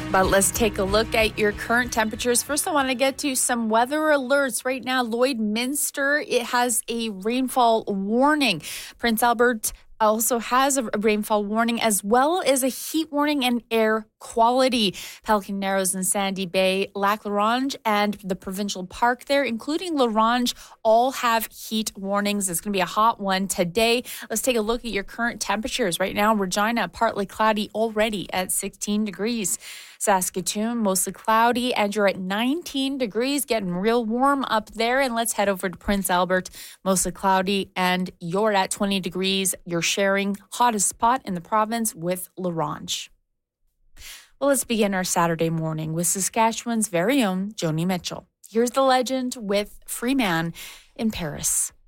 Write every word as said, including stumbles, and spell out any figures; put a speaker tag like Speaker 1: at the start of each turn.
Speaker 1: But let's take a look at your current temperatures. First, I want to get to some weather alerts. Right now, Lloydminster, it has a rainfall warning. Prince Albert also has a rainfall warning as well as a heat warning and air quality. Pelican Narrows and Sandy Bay, Lac La Ronge, and the provincial park there, including La Ronge, all have heat warnings. It's going to be a hot one today. Let's take a look at your current temperatures. Right now, Regina, partly cloudy already at sixteen degrees. Saskatoon, mostly cloudy, and you're at nineteen degrees, getting real warm up there. And let's head over to Prince Albert, mostly cloudy, and you're at twenty degrees. You're sharing hottest spot in the province with La Ronge. Well, let's begin our Saturday morning with Saskatchewan's very own Joni Mitchell. Here's the legend with Free Man in Paris.